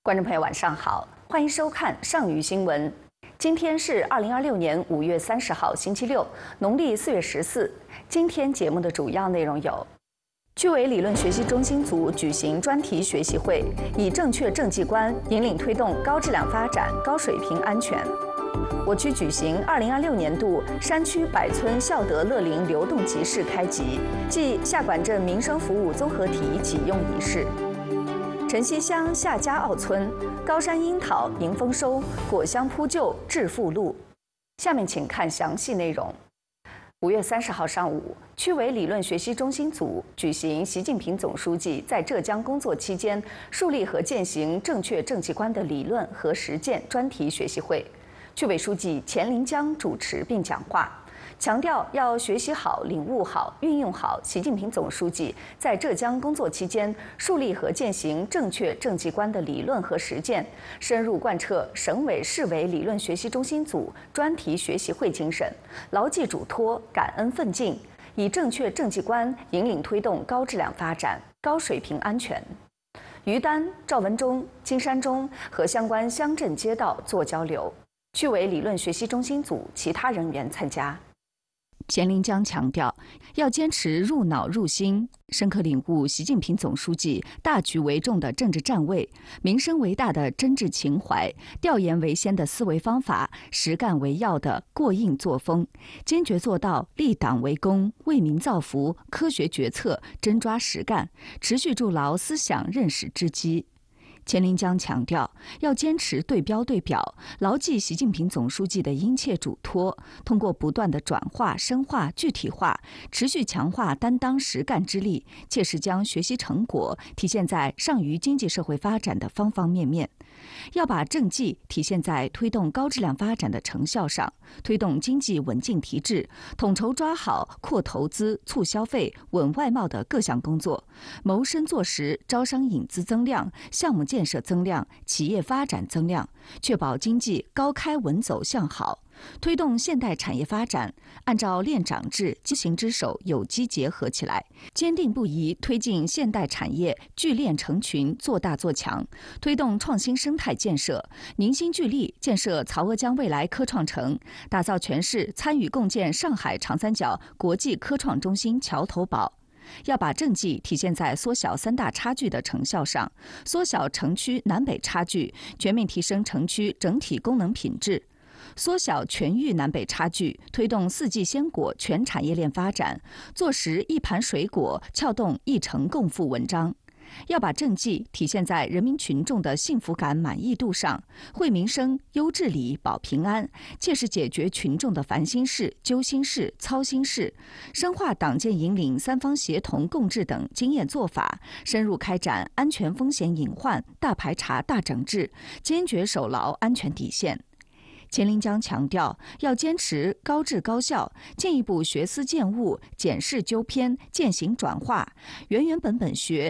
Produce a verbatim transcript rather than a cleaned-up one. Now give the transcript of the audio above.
观众朋友，晚上好，欢迎收看上虞新闻。今天是二零二六年五月三十号，星期六，农历四月十四。今天节目的主要内容有：趣味理论学习中心组举行专题学习会，以正确政绩观引领推动高质量发展、高水平安全。我区举行二零二六年度山区百村孝德乐龄流动集市开集暨下管镇民生服务综合体启用仪式。城西乡夏家坳村高山樱桃迎丰收，果香铺就致富路。下面请看详细内容。五月三十号上午，趣味理论学习中心组举行习近平总书记在浙江工作期间树立和践行正确政绩观的理论和实践专题学习会。趣委书记钱林江主持并讲话，强调要学习好、领悟好、运用好习近平总书记在浙江工作期间树立和践行正确政绩观的理论和实践，深入贯彻省委、市委理论学习中心组专题学习会精神，牢记嘱托，感恩奋进，以正确政绩观引领推动高质量发展、高水平安全。于丹、赵文忠、金山中和相关乡镇街道做交流。趣味理论学习中心组其他人员参加。钱林江强调，要坚持入脑入心，深刻领悟习近平总书记大局为重的政治站位、民生为大的真挚情怀、调研为先的思维方法、实干为要的过硬作风，坚决做到立党为公、为民造福、科学决策、真抓实干，持续筑牢思想认识之基。钱林江强调，要坚持对标对表，牢记习近平总书记的殷切嘱托，通过不断的转化、深化、具体化，持续强化担当实干之力，切实将学习成果体现在上虞经济社会发展的方方面面。要把政绩体现在推动高质量发展的成效上，推动经济稳进提质，统筹抓好扩投资、促消费、稳外贸的各项工作，谋深做实招商引资增量、项目建设增量、企业发展增量，确保经济高开稳走向好。推动现代产业发展，按照链长制、机行之手有机结合起来，坚定不移推进现代产业聚链成群、做大做强，推动创新生态建设，凝心聚力建设曹阿江未来科创城，打造全市参与共建上海长三角国际科创中心桥头堡。要把政绩体现在缩小三大差距的成效上，缩小城区南北差距，全面提升城区整体功能品质。缩小全域南北差距，推动四季鲜果全产业链发展，做实一盘水果撬动一城共富文章。要把政绩体现在人民群众的幸福感满意度上，惠民生、优治理、保平安，切实解决群众的烦心事、揪心事、操心事，深化党建引领三方协同共治等经验做法，深入开展安全风险隐患大排查大整治，坚决守牢安全底线。钱林江强调，要坚持高质高效，进一步学思践悟、检视纠偏、践行转化，原原本本学